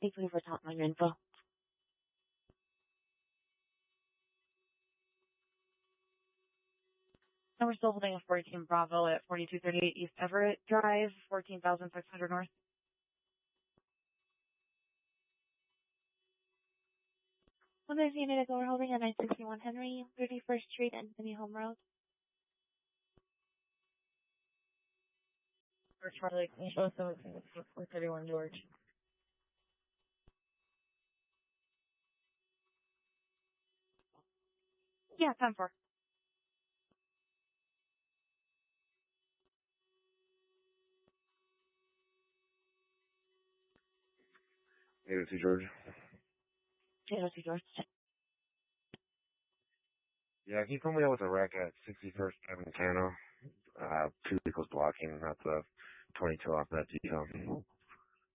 Thank you for top line info. And we're still holding a 14 Bravo at 4238 East Everett Drive, 14,600 North. One is unit we're holding at 961 Henry, 31st Street, Anthony Home Road. Or Charlie, both of them, 431 George. Yeah, 10-4. George. 802 George. Yeah, can you pull me out with a wreck at 61st Avenue, Tano? 2 vehicles blocking, that's a 22 off that detail.